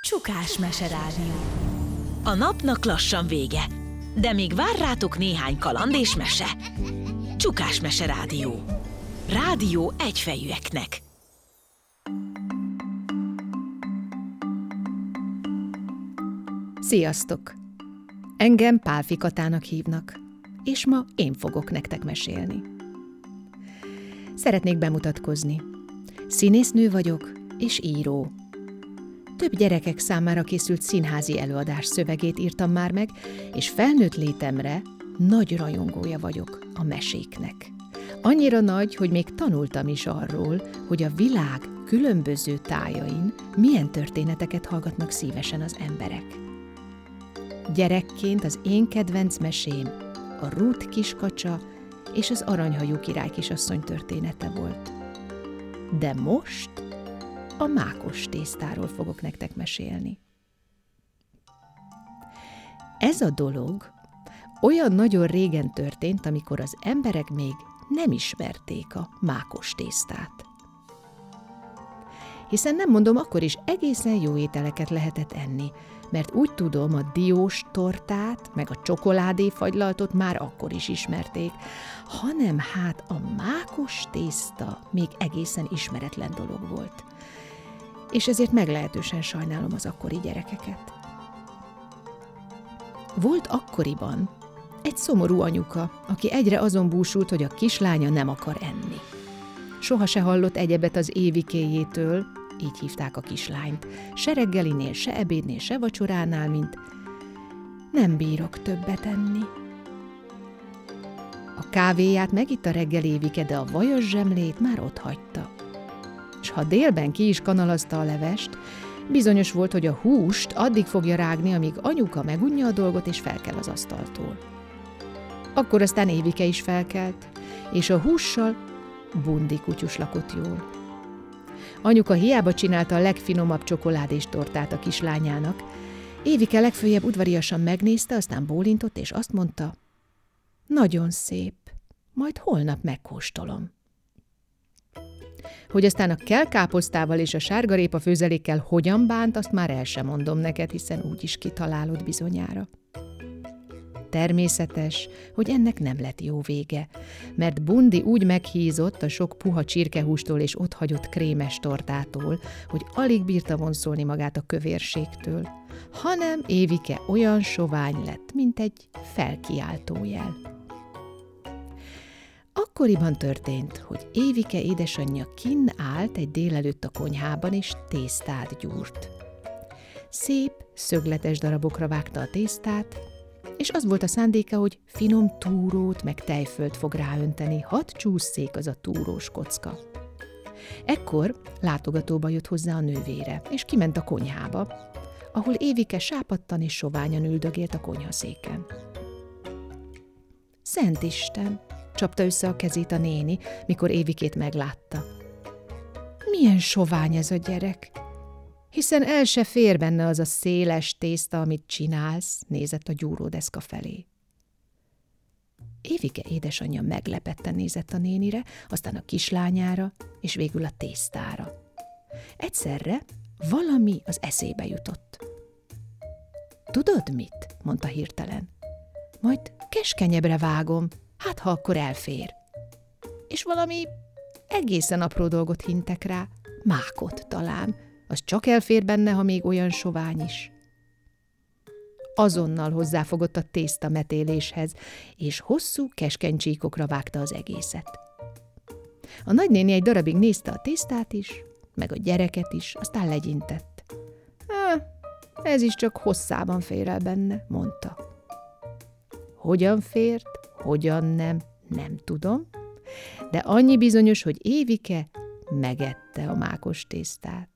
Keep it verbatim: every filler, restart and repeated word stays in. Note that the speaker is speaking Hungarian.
Csukás meserádió. A napnak lassan vége, de még vár rátok néhány kaland és mese. Csukás meserádió. Rádió egyfejűeknek. Sziasztok! Engem Pálfi Katának hívnak, és ma én fogok nektek mesélni. Szeretnék bemutatkozni. Színésznő vagyok, és író. Több gyerekek számára készült színházi előadás szövegét írtam már meg, és felnőtt létemre nagy rajongója vagyok a meséknek. Annyira nagy, hogy még tanultam is arról, hogy a világ különböző tájain milyen történeteket hallgatnak szívesen az emberek. Gyerekként az én kedvenc mesém a Rút kiskacsa és az aranyhajú király kisasszony története volt. De most a mákos tésztáról fogok nektek mesélni. Ez a dolog olyan nagyon régen történt, amikor az emberek még nem ismerték a mákos tésztát. Hiszen nem mondom, akkor is egészen jó ételeket lehetett enni, mert úgy tudom, a diós tortát, meg a csokoládéfagylaltot már akkor is ismerték, hanem hát a mákos tészta még egészen ismeretlen dolog volt. És ezért meglehetősen sajnálom az akkori gyerekeket. Volt akkoriban egy szomorú anyuka, aki egyre azon búsult, hogy a kislánya nem akar enni. Soha se hallott egyebet az Évikéjétől, így hívták a kislányt, se reggelinél, se ebédnél, se vacsoránál, mint nem bírok többet enni. A kávéját megitta reggel Évike, de a vajas zsemlét már ott hagyta. És ha délben ki is kanalazta a levest, bizonyos volt, hogy a húst addig fogja rágni, amíg anyuka megunja a dolgot és felkel az asztaltól. Akkor aztán Évike is felkelt, és a hússal Bundi kutyus lakott jól. Anyuka hiába csinálta a legfinomabb csokoládés tortát a kislányának. Évike legföljebb udvariasan megnézte, aztán bólintott, és azt mondta, nagyon szép, majd holnap megkóstolom. Hogy aztán a kelkáposztával és a sárgarépa főzelékkel hogyan bánt, azt már el sem mondom neked, hiszen úgy is kitalálod bizonyára. Természetes, hogy ennek nem lett jó vége, mert Bundi úgy meghízott a sok puha csirkehústól és otthagyott krémes tortától, hogy alig bírta vonszolni magát a kövérségtől, hanem Évike olyan sovány lett, mint egy felkiáltójel. Akkoriban történt, hogy Évike édesanyja kinn állt egy délelőtt a konyhában, és tésztát gyúrt. Szép, szögletes darabokra vágta a tésztát, és az volt a szándéka, hogy finom túrót meg tejfölt fog ráönteni, hadd csússzék az a túrós kocka. Ekkor látogatóba jött hozzá a nővére, és kiment a konyhába, ahol Évike sápadtan és soványan üldögélt a konyhaszéken. Szent Isten! Csapta össze a kezét a néni, mikor Évikét meglátta. Milyen sovány ez a gyerek! Hiszen el se fér benne az a széles tészta, amit csinálsz, nézett a gyúródeszka felé. Évike édesanyja meglepetten nézett a nénire, aztán a kislányára, és végül a tésztára. Egyszerre valami az eszébe jutott. Tudod mit? Mondta hirtelen. Majd keskenyebbre vágom, hát ha akkor elfér. És valami egészen apró dolgot hintek rá, mákot talán, az csak elfér benne, ha még olyan sovány is. Azonnal hozzáfogott a tészta metéléshez, és hosszú, keskeny csíkokra vágta az egészet. A nagynéni egy darabig nézte a tésztát is, meg a gyereket is, aztán legyintett. Há, ez is csak hosszában fér el benne, mondta. Hogyan fért, hogyan nem, nem tudom, de annyi bizonyos, hogy Évike megette a mákos tésztát.